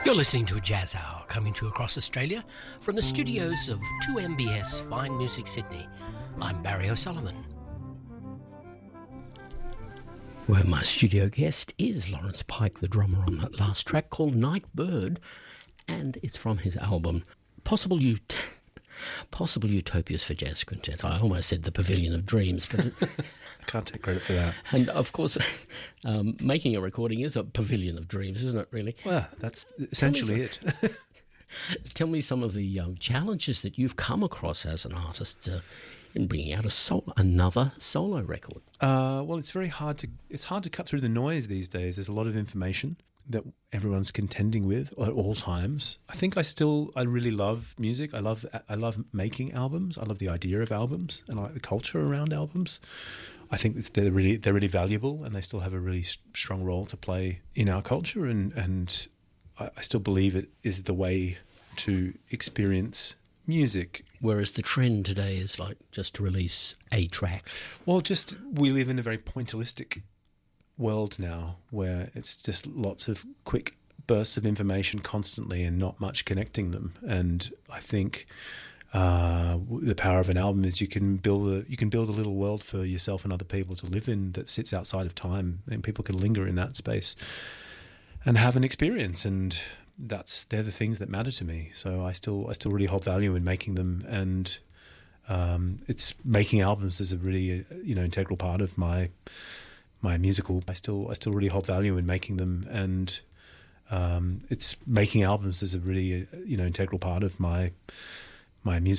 You're listening to a Jazz Hour coming to you across Australia from the studios of 2MBS Fine Music Sydney. I'm Barry O'Sullivan. Where my studio guest is Lawrence Pike, the drummer on that last track called Night Bird, and it's from his album Possible Utopias for Jazz Quintet. I almost said the Pavilion of Dreams, but I can't take credit for that. And of course, making a recording is a pavilion of dreams, isn't it, really? Well, that's essentially it. Tell me some of the challenges that you've come across as an artist in bringing out another solo record. Well, it's hard to cut through the noise these days. There's a lot of information that everyone's contending with at all times. I think I really love music. I love making albums. I love the idea of albums, and I like the culture around albums. I think they're really valuable, and they still have a really strong role to play in our culture. And I still believe it is the way to experience music. Whereas the trend today is like just to release a track. Well, we live in a very pointillistic world now, where it's just lots of quick bursts of information constantly and not much connecting them. And I think the power of an album is you can build a little world for yourself and other people to live in that sits outside of time, and people can linger in that space and have an experience. And they're the things that matter to me. So I still really hold value in making them, and it's making albums is a really integral part of my musical. I still really hold value in making them, and it's making albums is a really integral part of my musical.